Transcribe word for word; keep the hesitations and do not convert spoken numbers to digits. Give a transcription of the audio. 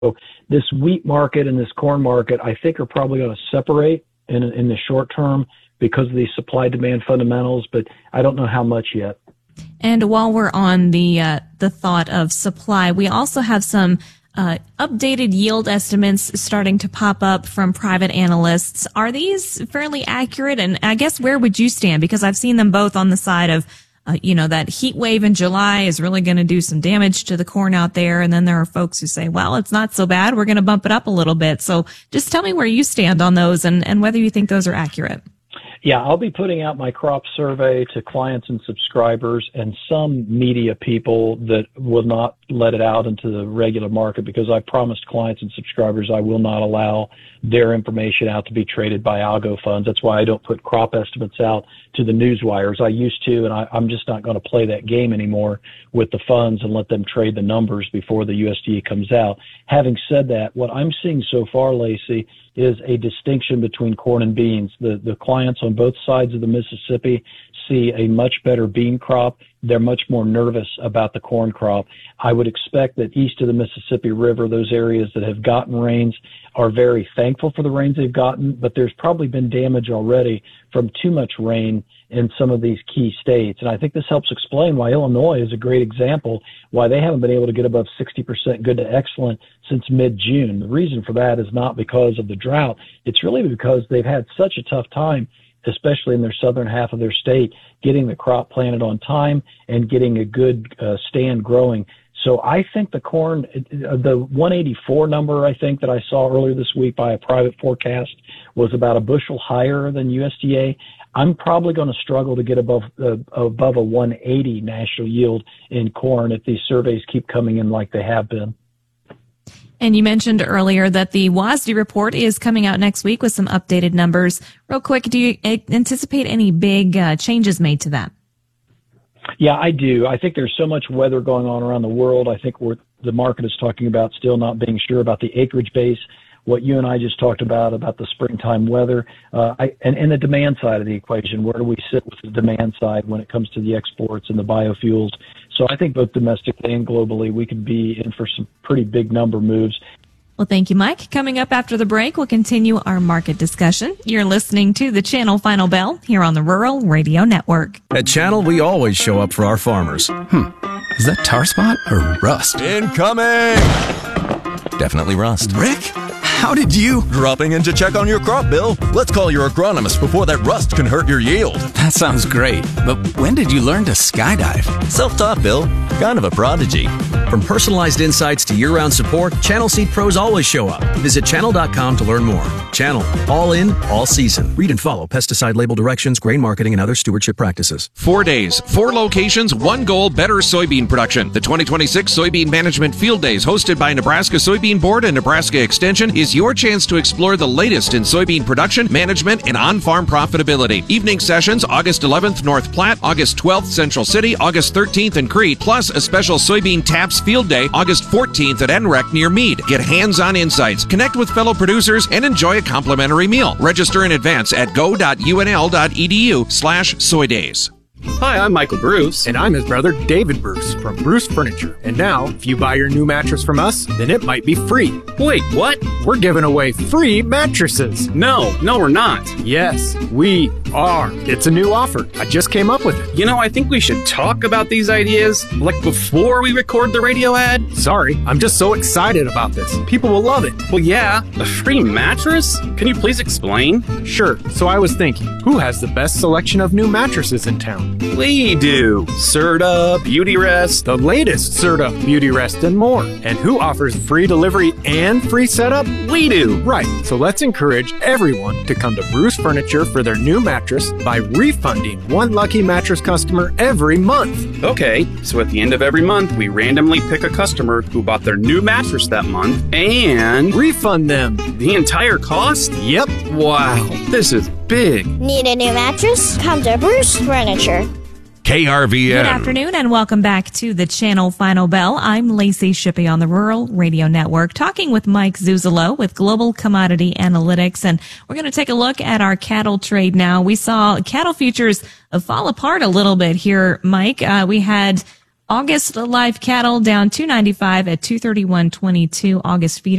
So this wheat market and this corn market, I think, are probably going to separate in in the short term because of these supply-demand fundamentals, but I don't know how much yet. And while we're on the uh, the thought of supply, we also have some uh, updated yield estimates starting to pop up from private analysts. Are these fairly accurate? And I guess where would you stand? Because I've seen them both on the side of, uh, you know, that heat wave in July is really going to do some damage to the corn out there. And then there are folks who say, well, it's not so bad. We're going to bump it up a little bit. So just tell me where you stand on those and, and whether you think those are accurate. Yeah, I'll be putting out my crop survey to clients and subscribers and some media people that will not let it out into the regular market because I promised clients and subscribers I will not allow their information out to be traded by algo funds. That's why I don't put crop estimates out to the news wires. I used to, and I, I'm just not going to play that game anymore with the funds and let them trade the numbers before the U S D A comes out. Having said that, what I'm seeing so far, Lacey, is a distinction between corn and beans. The, the clients on both sides of the Mississippi see a much better bean crop. They're much more nervous about the corn crop. I would expect that east of the Mississippi River, those areas that have gotten rains are very thankful for the rains they've gotten, but there's probably been damage already from too much rain in some of these key states. And I think this helps explain why Illinois is a great example, why they haven't been able to get above sixty percent good to excellent since mid-June. The reason for that is not because of the drought. It's really because they've had such a tough time, especially in their southern half of their state, getting the crop planted on time and getting a good uh, stand growing. So I think the corn, the one eighty-four number I think that I saw earlier this week by a private forecast was about a bushel higher than U S D A. I'm probably going to struggle to get above uh, above a one eighty national yield in corn if these surveys keep coming in like they have been. And you mentioned earlier that the W A S D report is coming out next week with some updated numbers. Real quick, do you anticipate any big uh, changes made to that? Yeah, I do. I think there's so much weather going on around the world. I think we're, the market is talking about still not being sure about the acreage base, what you and I just talked about, about the springtime weather, uh, I, and, and the demand side of the equation. Where do we sit with the demand side when it comes to the exports and the biofuels? So I think both domestically and globally, we could be in for some pretty big number moves. Well, thank you, Mike. Coming up after the break, we'll continue our market discussion. You're listening to the Channel Final Bell here on the Rural Radio Network. At Channel, we always show up for our farmers. Hmm. Is that tar spot or rust? Incoming! Definitely rust. Rick? How did you? Dropping in to check on your crop, Bill. Let's call your agronomist before that rust can hurt your yield. That sounds great. But when did you learn to skydive? Self-taught, Bill. Kind of a prodigy. From personalized insights to year-round support, Channel Seed Pros always show up. Visit channel dot com to learn more. Channel. All in, all season. Read and follow pesticide label directions, grain marketing, and other stewardship practices. Four days, four locations, one goal, better soybean production. The twenty twenty-six Soybean Management Field Days, hosted by Nebraska Soybean Board and Nebraska Extension, is your chance to explore the latest in soybean production, management, and on-farm profitability. Evening sessions, August eleventh, North Platte, August twelfth, Central City, August thirteenth in Crete, plus a special Soybean Taps Field Day, August fourteenth at N R E C near Meade. Get hands-on insights, connect with fellow producers, and enjoy a complimentary meal. Register in advance at go dot u n l dot e d u slash soy days. Hi, I'm Michael Bruce. And I'm his brother, David Bruce, from Bruce Furniture. And now, if you buy your new mattress from us, then it might be free. Wait, what? We're giving away free mattresses. No, no, we're not. Yes, we are. It's a new offer. I just came up with it. You know, I think we should talk about these ideas, like before we record the radio ad. Sorry, I'm just so excited about this. People will love it. Well, yeah, a free mattress? Can you please explain? Sure. So I was thinking, who has the best selection of new mattresses in town? We do. Serta, Beautyrest, the latest Serta, Beautyrest, and more. And who offers free delivery and free setup? We do. Right. So let's encourage everyone to come to Bruce Furniture for their new mattress by refunding one lucky mattress customer every month. Okay, so at the end of every month, we randomly pick a customer who bought their new mattress that month and refund them the entire cost? Yep. Wow, this is big. Need a new mattress? Come to Bruce Furniture. K R V N. Good afternoon and welcome back to the Channel Final Bell. I'm Lacey Shippey on the Rural Radio Network, talking with Mike Zuzolo with Global Commodity Analytics. And we're going to take a look at our cattle trade now. We saw cattle futures fall apart a little bit here, Mike. Uh, we had August live cattle down two ninety-five at two thirty-one twenty-two. August feeder